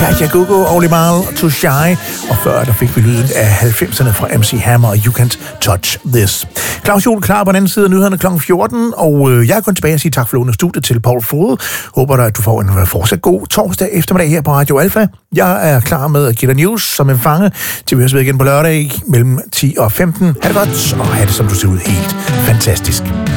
Katja Gugu og Limal Too Shy. Og før der fik vi lyden af 90'erne fra MC Hammer og You Can't Touch This. Claus Juhl klar på den anden side af nyhederne kl. 14, og jeg er kun tilbage og sige tak for lånet studiet til Paul Fode. Håber dig, at du får en fortsat god torsdag eftermiddag her på Radio Alfa. Jeg er klar med at give dig news som en fange, til vi høres ved igen på lørdag mellem 10 og 15. Ha' det godt, og have det som du ser ud helt fantastisk.